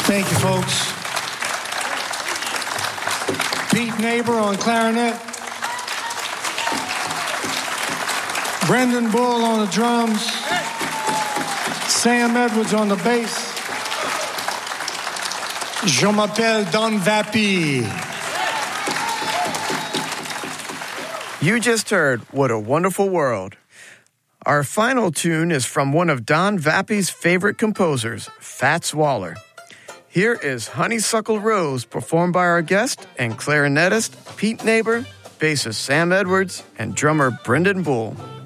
Thank you, folks. Pete Neighbor on clarinet. Brendan Bull on the drums. Sam Edwards on the bass. Je m'appelle Don Vappy. You just heard What a Wonderful World. Our final tune is from one of Don Vappy's favorite composers, Fats Waller. Here is Honeysuckle Rose, performed by our guest and clarinetist Pete Neighbor, bassist Sam Edwards, and drummer Brendan Bull.